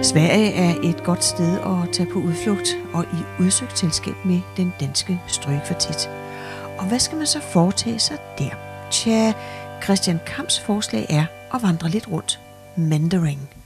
Sverige er et godt sted at tage på udflugt og i udsøgt selskab med den danske strygekvartet. Og hvad skal man så foretage sig der? Tja, Christian Kamps forslag er at vandre lidt rundt. Mandarin.